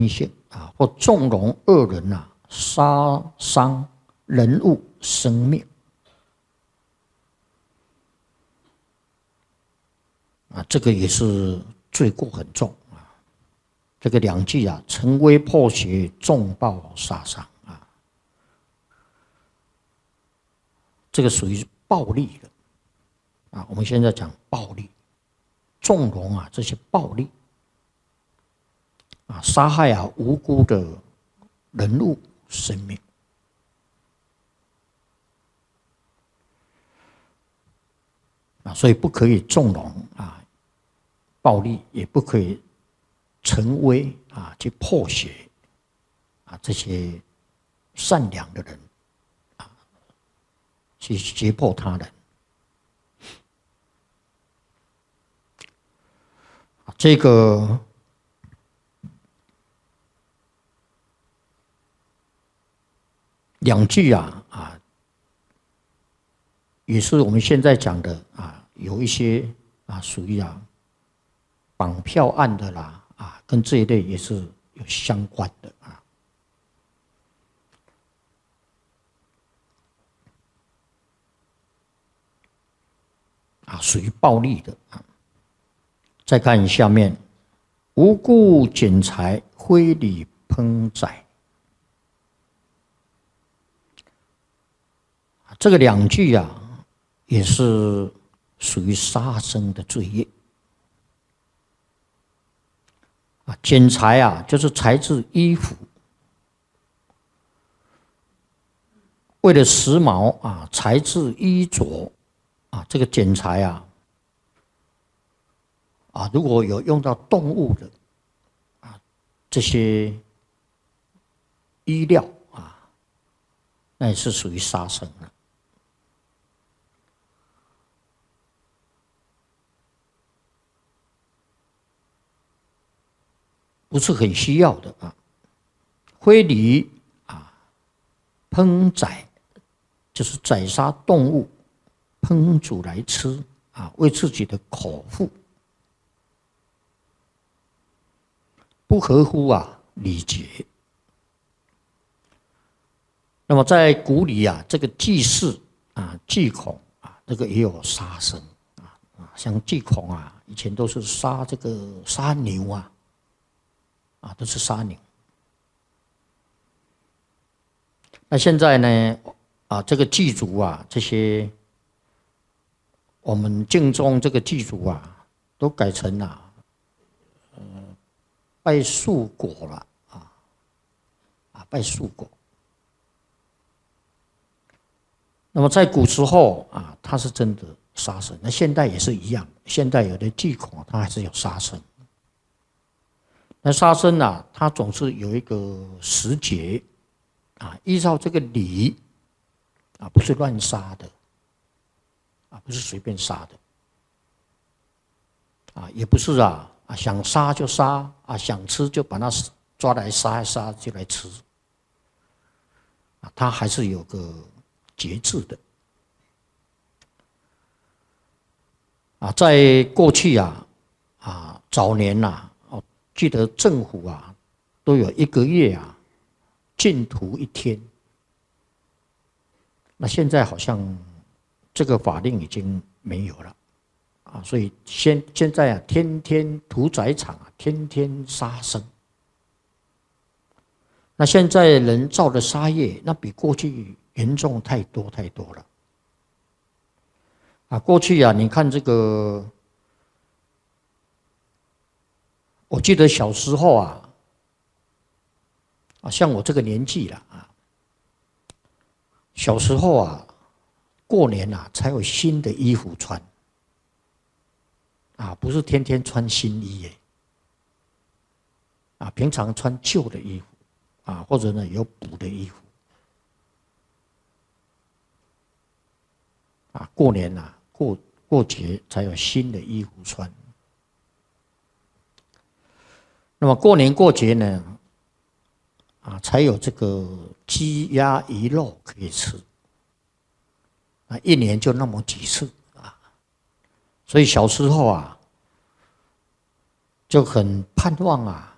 性啊，或纵容恶人啊，杀伤人物生命啊，这个也是罪过很重啊。这个两句啊，成威破邪，重暴杀伤啊，这个属于暴力的啊。我们现在讲暴力，纵容啊这些暴力啊，杀害啊无辜的人物生命啊，所以不可以纵容啊暴力，也不可以成威啊去破邪啊这些善良的人啊，去胁迫他人。这个两句啊，也是我们现在讲的啊，有一些啊属于啊绑票案的啦啊，跟这一类也是有相关的啊，属于暴力的啊。再看下面，无故剪裁，非礼烹宰。这个两句啊，也是属于杀生的罪业啊。剪裁啊，就是裁制衣服，为了时髦啊，裁制衣着啊，这个剪裁啊。啊，如果有用到动物的啊这些衣料啊，那也是属于杀生了。不是很需要的啊。非礼啊，烹宰就是宰杀动物，烹煮来吃啊，为自己的口腹。不合乎啊礼节。那么在古里啊，这个祭祀啊、祭孔啊，这个也有杀生啊，像祭孔啊，以前都是杀这个杀牛啊，都是杀牛。那现在呢啊，这个祭祖啊，这些我们敬重这个祭祖啊，都改成啊。拜树果了拜树果。那么在古时候啊，它是真的杀生。那现代也是一样，现代有的祭孔它还是有杀生。那杀生啊，它总是有一个时节啊，依照这个礼啊，不是乱杀的啊，不是随便杀的啊，也不是想杀就杀啊，想吃就把它抓来杀一杀就来吃啊，它还是有个节制的啊。在过去早年记得政府都有1个月禁屠1天，那现在好像这个法令已经没有了。所以现在天天屠宰场天天杀生。那现在人造的杀业，那比过去严重太多了。过去你看这个，我记得小时候像我这个年纪了小时候过年才有新的衣服穿。不是天天穿新衣平常穿旧的衣服或者呢有补的衣服过年过节才有新的衣服穿。那么过年过节呢才有这个鸡鸭鱼肉可以吃1年就那么几次所以小时候就很盼望